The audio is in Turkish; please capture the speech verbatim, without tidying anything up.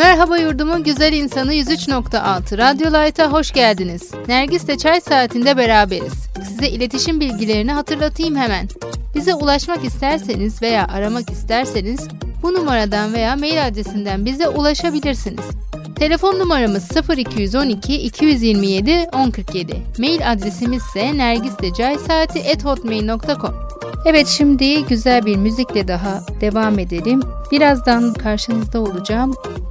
Merhaba yurdumun güzel insanı yüz üç nokta altı Radyo Light'a hoş geldiniz. Nergis'le çay saatinde beraberiz. Size iletişim bilgilerini hatırlatayım hemen. Bize ulaşmak isterseniz veya aramak isterseniz bu numaradan veya mail adresinden bize ulaşabilirsiniz. Telefon numaramız sıfır iki on iki iki yirmi yedi on kırk yedi. Mail adresimiz ise nergislecaysaati at hotmail nokta com. Evet, şimdi güzel bir müzikle daha devam edelim. Birazdan karşınızda olacağım.